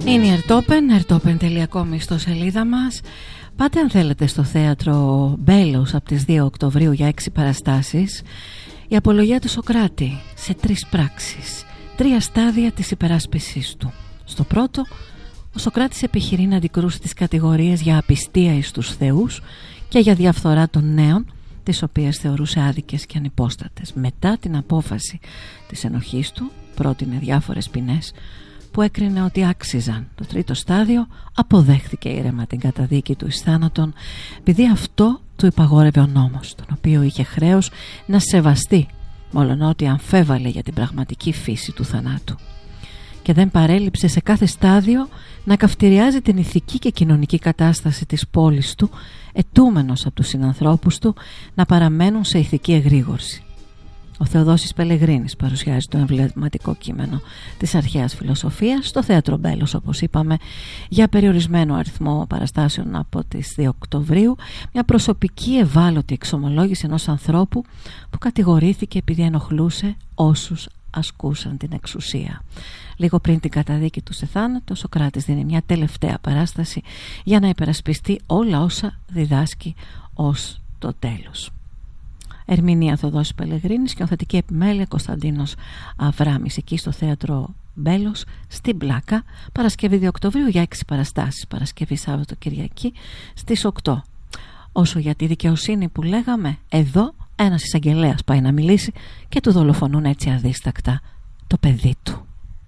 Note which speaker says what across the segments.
Speaker 1: Είναι η ertopen.com στο σελίδα μας. Πάτε αν θέλετε στο θέατρο Μπέλος από τις 2 Οκτωβρίου για 6 παραστάσεις. Η απολογία του Σωκράτη σε 3 πράξεις, 3 στάδια της υπεράσπισης του. Στο πρώτο, ο Σωκράτης επιχειρεί να αντικρούσει τις κατηγορίες για απιστία εις τους θεούς και για διαφθορά των νέων, τις οποίες θεωρούσε άδικες και ανυπόστατες. Μετά την απόφαση της ενοχής του, πρότεινε διάφορες ποινές που έκρινε ότι άξιζαν. Το τρίτο στάδιο, αποδέχθηκε ήρεμα την καταδίκη του εις θάνατον, επειδή αυτό του υπαγόρευε ο νόμος, τον οποίο είχε χρέος να σεβαστεί, μόλον αμφέβαλε για την πραγματική φύση του θανάτου. Και δεν παρέλειψε σε κάθε στάδιο να καυτηριάζει την ηθική και κοινωνική κατάσταση της πόλης του, ετούμενος από τους συνανθρώπους του να παραμένουν σε ηθική εγρήγορση. Ο Θεοδόσης Πελεγρίνης παρουσιάζει το εμβληματικό κείμενο της αρχαίας φιλοσοφίας στο θέατρο Μπέλος, όπως είπαμε, για περιορισμένο αριθμό παραστάσεων από τις 2 Οκτωβρίου, μια προσωπική ευάλωτη εξομολόγηση ενός ανθρώπου που κατηγορήθηκε επειδή ενοχλούσε όσους ασκούσαν την εξουσία. Λίγο πριν την καταδίκη του σε θάνατο, ο Σωκράτης δίνει μια τελευταία παράσταση για να υπερασπιστεί όλα όσα διδάσκει ως το τέλος. Ερμηνεία Θεοδόσης Πελεγρίνης και οθετική επιμέλεια Κωνσταντίνος Αβράμης, εκεί στο θέατρο Μπέλος στην Πλάκα, Παρασκευή 2 Οκτωβρίου για 6 παραστάσεις, Παρασκευή, Σάββατο, Κυριακή στις 8. Όσο για τη δικαιοσύνη που λέγαμε, εδώ ένας εισαγγελέας πάει να μιλήσει και του δολοφονούν έτσι αδίστακτα το παιδί του.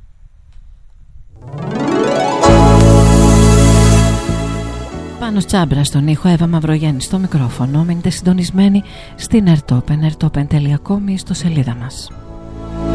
Speaker 1: Πάνω Τσάμπρα στον ήχο, Εύα Μαυρογέννη στο μικρόφωνο. Μείνετε συντονισμένοι στην ertopen.com στο σελίδα μας.